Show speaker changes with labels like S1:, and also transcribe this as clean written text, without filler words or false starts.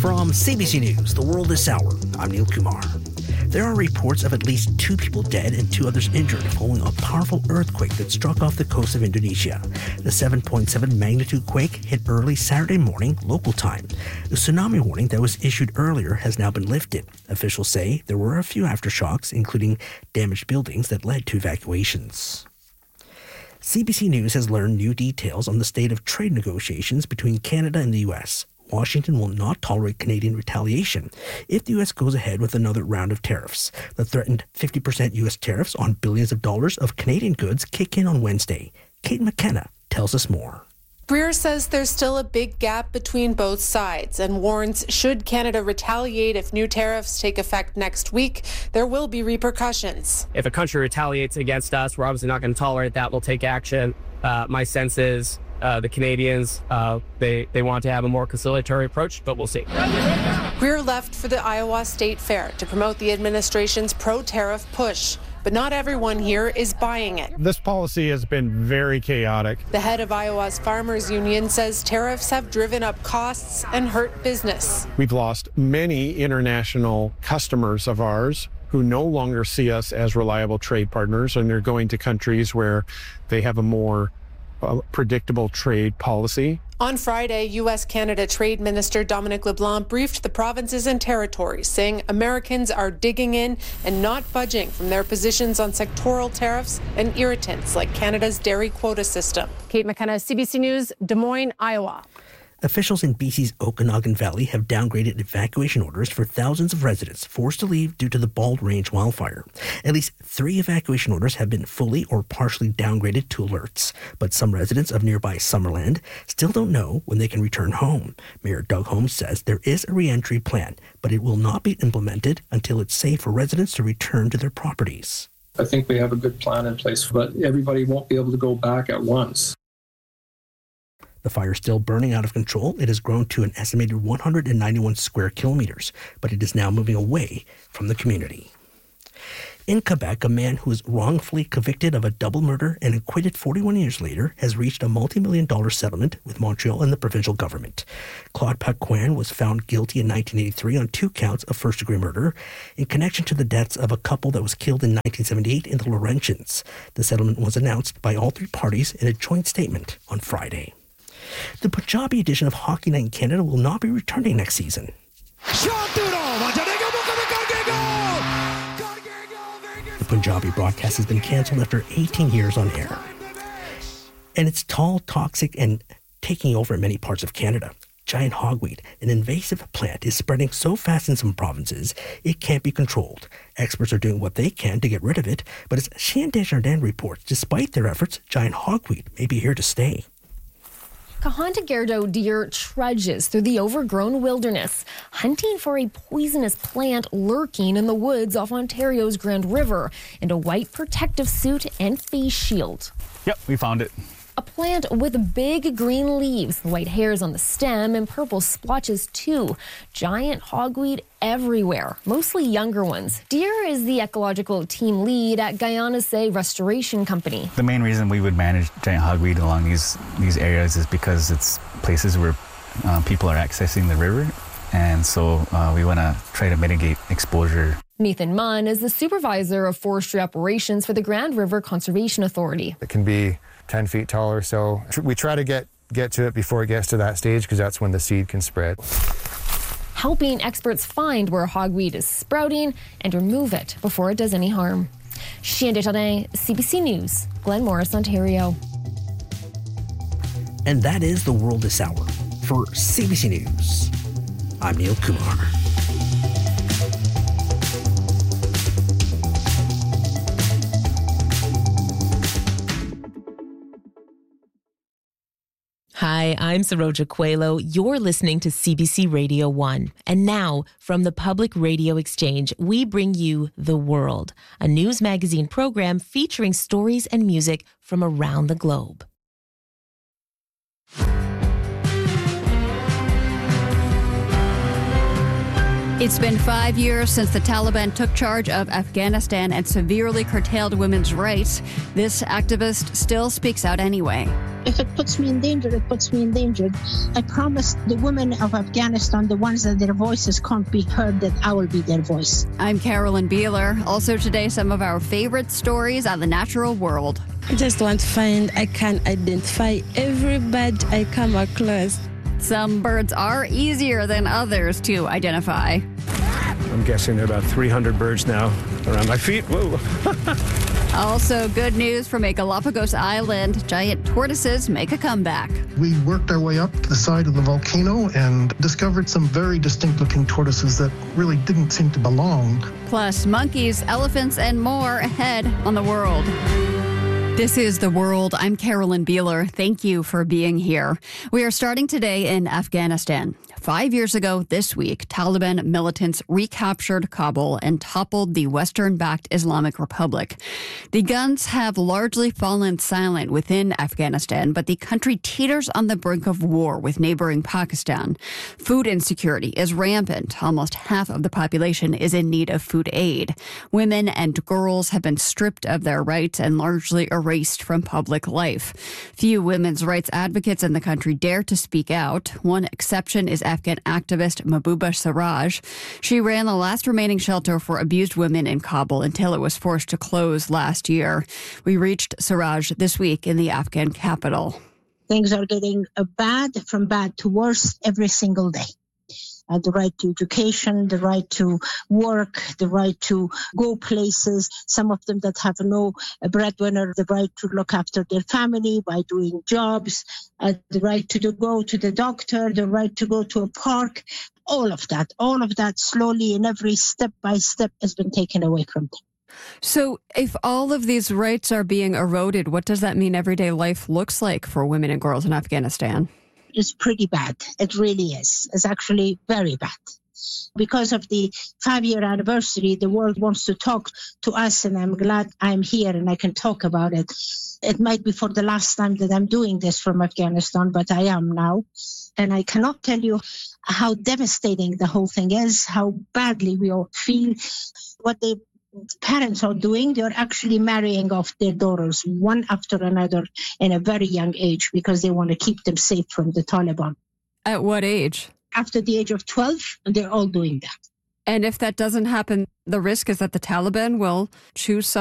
S1: From CBC News, The World This Hour, I'm Neil Kumar. There are reports of at least 2 people dead and 2 others injured following a powerful earthquake that struck off the coast of Indonesia. The 7.7 magnitude quake hit early Saturday morning local time. The tsunami warning that was issued earlier has now been lifted. Officials say there were a few aftershocks, including damaged buildings that led to evacuations. CBC News has learned new details on the state of trade negotiations between Canada and the U.S. Washington will not tolerate Canadian retaliation if the U.S. goes ahead with another round of tariffs. The threatened 50% U.S. tariffs on billions of dollars of Canadian goods kick in on Wednesday. Kate McKenna tells us more.
S2: Greer says there's still a big gap between both sides and warns should Canada retaliate if new tariffs take effect next week, there will be repercussions.
S3: If a country retaliates against us, we're obviously not going to tolerate that. We'll take action. My sense is the Canadians, they want to have a more conciliatory approach, but we'll see.
S2: Greer left for the Iowa State Fair to promote the administration's pro-tariff push. But not everyone here is buying it.
S4: This policy has been very chaotic.
S2: The head of Iowa's Farmers Union says tariffs have driven up costs and hurt business.
S4: We've lost many international customers of ours who no longer see us as reliable trade partners, and they're going to countries where they have a more predictable trade policy.
S2: On Friday, U.S.-Canada Trade Minister Dominic LeBlanc briefed the provinces and territories, saying Americans are digging in and not budging from their positions on sectoral tariffs and irritants like Canada's dairy quota system.
S5: Kate McKenna, CBC News, Des Moines, Iowa.
S1: Officials in BC's Okanagan Valley have downgraded evacuation orders for thousands of residents forced to leave due to the Bald Range wildfire. At least 3 evacuation orders have been fully or partially downgraded to alerts, but some residents of nearby Summerland still don't know when they can return home. Mayor Doug Holmes says there is a re-entry plan, but it will not be implemented until it's safe for residents to return to their properties.
S6: I think we have a good plan in place, but everybody won't be able to go back at once.
S1: The fire is still burning out of control. It has grown to an estimated 191 square kilometers, but it is now moving away from the community. In Quebec, a man who was wrongfully convicted of a double murder and acquitted 41 years later has reached a multi-million-dollar settlement with Montreal and the provincial government. Claude Paquin was found guilty in 1983 on 2 counts of first-degree murder in connection to the deaths of a couple that was killed in 1978 in the Laurentians. The settlement was announced by all 3 parties in a joint statement on Friday. The Punjabi edition of Hockey Night in Canada will not be returning next season. The Punjabi broadcast has been cancelled after 18 years on air. And it's tall, toxic, and taking over in many parts of Canada. Giant hogweed, an invasive plant, is spreading so fast in some provinces, it can't be controlled. Experts are doing what they can to get rid of it, but as Shane Desjardins reports, despite their efforts, giant hogweed may be here to stay.
S7: Kahanta-Gerdo deer trudges through the overgrown wilderness, hunting for a poisonous plant lurking in the woods off Ontario's Grand River, and a white protective suit and face shield.
S8: Yep, we found it.
S7: A plant with big green leaves, white hairs on the stem, and purple splotches too. Giant hogweed everywhere, mostly younger ones. Deer is the ecological team lead at Guyana Say Restoration Company.
S8: The main reason we would manage giant hogweed along these areas is because it's places where people are accessing the river, and so we want to try to mitigate exposure.
S7: Nathan Munn is the supervisor of forestry operations for the Grand River Conservation Authority.
S9: It can be 10 feet tall or so. We try to get to it before it gets to that stage because that's when the seed can spread.
S7: Helping experts find where hogweed is sprouting and remove it before it does any harm. Shane Desjardins, CBC News, Glen Morris, Ontario.
S1: And that is The World This Hour. For CBC News, I'm Neil Kumar.
S10: Hi, I'm Saroja Coelho. You're listening to CBC Radio 1. And now, from the Public Radio Exchange, we bring you The World, a news magazine program featuring stories and music from around the globe.
S11: It's been 5 years since the Taliban took charge of Afghanistan and severely curtailed women's rights. This activist still speaks out anyway.
S12: If it puts me in danger, it puts me in danger. I promised the women of Afghanistan, the ones that their voices can't be heard, that I will be their voice.
S11: I'm Carolyn Beeler. Also today, some of our favorite stories on the natural world.
S13: I just want to find I can identify every bird I come across.
S11: Some birds are easier than others to identify.
S14: I'm guessing there are about 300 birds now around my feet. Whoa.
S11: Also, good news from a Galapagos island. Giant tortoises make a comeback.
S15: We worked our way up to the side of the volcano and discovered some very distinct-looking tortoises that really didn't seem to belong.
S11: Plus, monkeys, elephants, and more ahead on The World. This is The World. I'm Carolyn Beeler. Thank you for being here. We are starting today in Afghanistan. 5 years ago this week, Taliban militants recaptured Kabul and toppled the Western-backed Islamic Republic. The guns have largely fallen silent within Afghanistan, but the country teeters on the brink of war with neighboring Pakistan. Food insecurity is rampant. Almost half of the population is in need of food aid. Women and girls have been stripped of their rights and largely erased from public life. Few women's rights advocates in the country dare to speak out. One exception is Afghan activist Mahbouba Siraj. She ran the last remaining shelter for abused women in Kabul until it was forced to close last year. We reached Siraj this week in the Afghan capital.
S12: Things are getting from bad to worse every single day. The right to education, the right to work, the right to go places, some of them that have no breadwinner, the right to look after their family by doing jobs, the right to go to the doctor, the right to go to a park. All of that slowly and every step by step has been taken away from them.
S11: So if all of these rights are being eroded, what does that mean everyday life looks like for women and girls in Afghanistan?
S12: It's pretty bad. It really is. It's actually very bad. Because of the 5-year anniversary, the world wants to talk to us, and I'm glad I'm here and I can talk about it. It might be for the last time that I'm doing this from Afghanistan, but I am now. And I cannot tell you how devastating the whole thing is, how badly we all feel. What the parents are doing, they're actually marrying off their daughters one after another in a very young age because they want to keep them safe from the Taliban.
S11: At what age?
S12: After the age of 12, they're all doing that.
S11: And if that doesn't happen, the risk is that the Taliban will choose